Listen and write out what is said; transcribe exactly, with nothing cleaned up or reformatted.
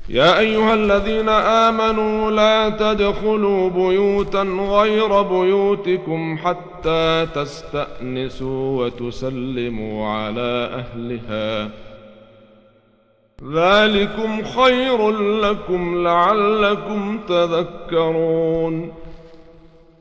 يا أيها الذين آمنوا لا تدخلوا بيوتا غير بيوتكم حتى تستأنسوا وتسلموا على أهلها ذلكم خير لكم لعلكم تذكرون